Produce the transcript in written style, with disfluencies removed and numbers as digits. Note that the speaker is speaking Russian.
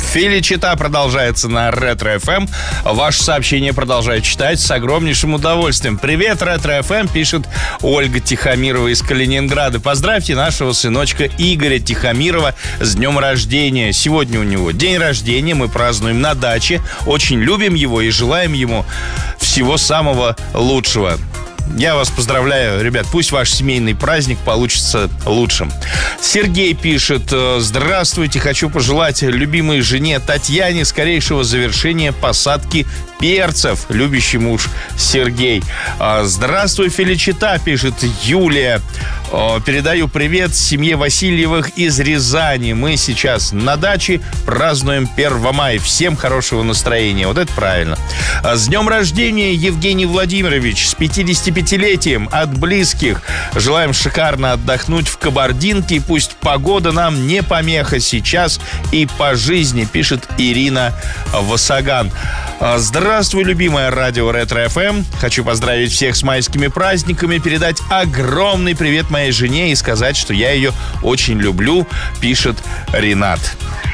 Феличита продолжается на Ретро-ФМ. Ваше сообщение продолжаю читать с огромнейшим удовольствием. Привет, Ретро-ФМ, пишет Ольга Тихомирова из Калининграда. Поздравьте нашего сыночка Игоря Тихомирова с днем рождения. Сегодня у него день рождения, мы празднуем на даче. Очень любим его и желаем ему всего самого лучшего. Я вас поздравляю, ребят, пусть ваш семейный праздник получится лучшим. Сергей пишет: здравствуйте, хочу пожелать любимой жене Татьяне скорейшего завершения посадки перцев. Любящий муж Сергей. Здравствуй, Феличита, пишет Юлия. Передаю привет семье Васильевых из Рязани. Мы сейчас на даче празднуем 1 мая. Всем хорошего настроения. Вот это правильно. С днем рождения, Евгений Владимирович, с 55-летием от близких. Желаем шикарно отдохнуть в Кабардинке. Пусть погода нам не помеха сейчас и по жизни, пишет Ирина Васаган. Здравствуй, любимое радио Ретро-ФМ. Хочу поздравить всех с майскими праздниками, передать огромный привет моей жене и сказать, что я ее очень люблю, пишет Ренат.